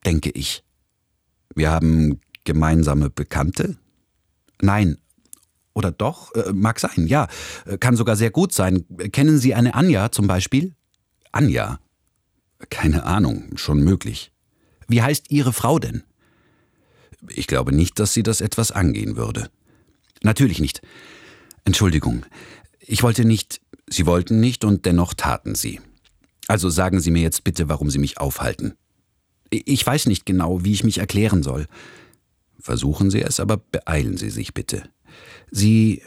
denke ich. Wir haben gemeinsame Bekannte? Nein. Oder doch? Mag sein, ja. Kann sogar sehr gut sein. Kennen Sie eine Anja zum Beispiel? Anja? Keine Ahnung, schon möglich. Wie heißt Ihre Frau denn? Ich glaube nicht, dass Sie das etwas angehen würde. Natürlich nicht. Entschuldigung. Ich wollte nicht. Sie wollten nicht und dennoch taten Sie. Also sagen Sie mir jetzt bitte, warum Sie mich aufhalten. Ich weiß nicht genau, wie ich mich erklären soll. Versuchen Sie es, aber beeilen Sie sich bitte. Sie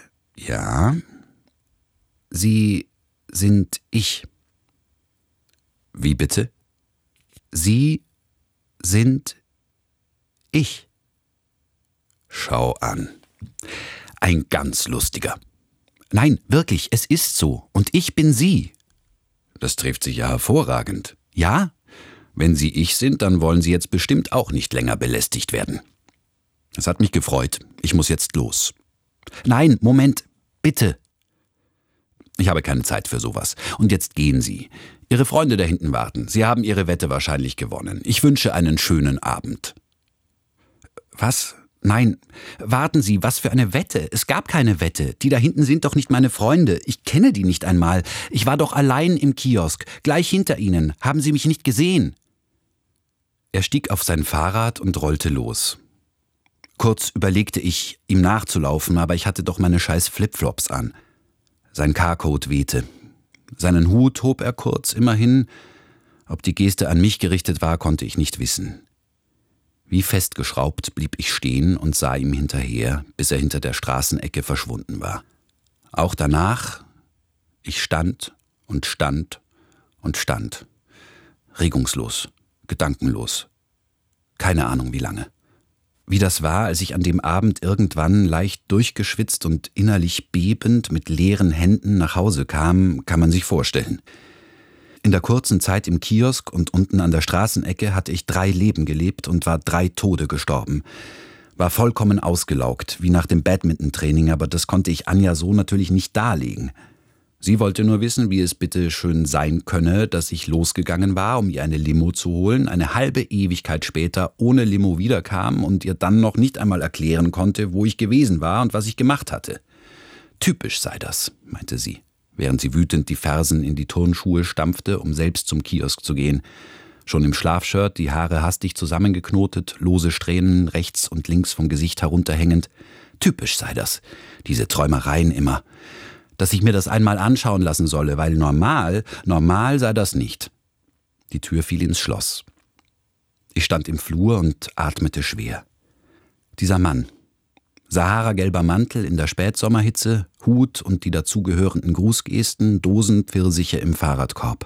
sind ich. Wie bitte? Sie sind ich. Schau an. Ein ganz lustiger. Nein, wirklich, es ist so. Und ich bin Sie. Das trifft sich ja hervorragend. Ja? Wenn Sie ich sind, dann wollen Sie jetzt bestimmt auch nicht länger belästigt werden. Es hat mich gefreut. Ich muss jetzt los. Nein, Moment, bitte. Ich habe keine Zeit für sowas. Und jetzt gehen Sie. Ihre Freunde da hinten warten. Sie haben Ihre Wette wahrscheinlich gewonnen. Ich wünsche einen schönen Abend. Was? Nein, warten Sie, was für eine Wette? Es gab keine Wette. Die da hinten sind doch nicht meine Freunde. Ich kenne die nicht einmal. Ich war doch allein im Kiosk, gleich hinter Ihnen. Haben Sie mich nicht gesehen? Er stieg auf sein Fahrrad und rollte los. Kurz überlegte ich, ihm nachzulaufen, aber ich hatte doch meine scheiß Flipflops an. Sein Carcoat wehte. Seinen Hut hob er kurz, immerhin. Ob die Geste an mich gerichtet war, konnte ich nicht wissen. Wie festgeschraubt blieb ich stehen und sah ihm hinterher, bis er hinter der Straßenecke verschwunden war. Auch danach, ich stand und stand und stand. Regungslos, gedankenlos. Keine Ahnung wie lange. Wie das war, als ich an dem Abend irgendwann leicht durchgeschwitzt und innerlich bebend mit leeren Händen nach Hause kam, kann man sich vorstellen. In der kurzen Zeit im Kiosk und unten an der Straßenecke hatte ich 3 Leben gelebt und war 3 Tode gestorben. War vollkommen ausgelaugt, wie nach dem Badminton-Training, aber das konnte ich Anja so natürlich nicht darlegen. Sie wollte nur wissen, wie es bitte schön sein könne, dass ich losgegangen war, um ihr eine Limo zu holen, eine halbe Ewigkeit später ohne Limo wiederkam und ihr dann noch nicht einmal erklären konnte, wo ich gewesen war und was ich gemacht hatte. Typisch sei das, meinte sie, während sie wütend die Fersen in die Turnschuhe stampfte, um selbst zum Kiosk zu gehen. Schon im Schlafshirt, die Haare hastig zusammengeknotet, lose Strähnen rechts und links vom Gesicht herunterhängend. Typisch sei das, diese Träumereien immer. Dass ich mir das einmal anschauen lassen solle, weil normal sei das nicht. Die Tür fiel ins Schloss. Ich stand im Flur und atmete schwer. Dieser Mann. Sahara-gelber Mantel in der Spätsommerhitze, Hut und die dazugehörenden Grußgesten, Dosen Pfirsiche im Fahrradkorb.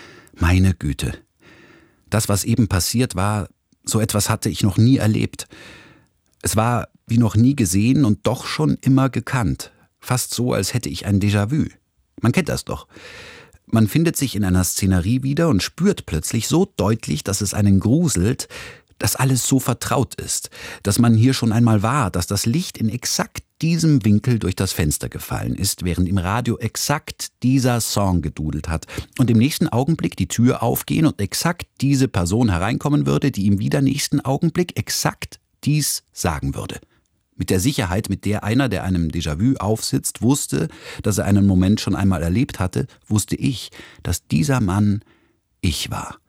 Meine Güte. Das, was eben passiert war, so etwas hatte ich noch nie erlebt. Es war wie noch nie gesehen und doch schon immer gekannt. Fast so, als hätte ich ein Déjà-vu. Man kennt das doch. Man findet sich in einer Szenerie wieder und spürt plötzlich so deutlich, dass es einen gruselt, dass alles so vertraut ist, dass man hier schon einmal war, dass das Licht in exakt diesem Winkel durch das Fenster gefallen ist, während im Radio exakt dieser Song gedudelt hat und im nächsten Augenblick die Tür aufgehen und exakt diese Person hereinkommen würde, die im wieder nächsten Augenblick exakt dies sagen würde. Mit der Sicherheit, mit der einer, der einem Déjà-vu aufsitzt, wusste, dass er einen Moment schon einmal erlebt hatte, wusste ich, dass dieser Mann ich war.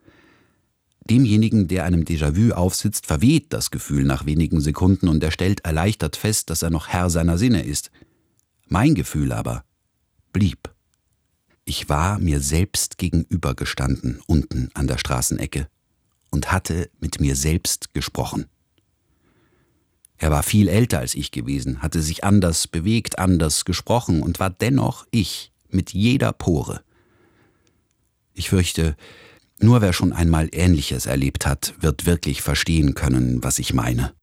Demjenigen, der einem Déjà-vu aufsitzt, verweht das Gefühl nach wenigen Sekunden und er stellt erleichtert fest, dass er noch Herr seiner Sinne ist. Mein Gefühl aber blieb. Ich war mir selbst gegenübergestanden, unten an der Straßenecke, und hatte mit mir selbst gesprochen. Er war viel älter als ich gewesen, hatte sich anders bewegt, anders gesprochen und war dennoch ich, mit jeder Pore. Ich fürchte, nur wer schon einmal Ähnliches erlebt hat, wird wirklich verstehen können, was ich meine.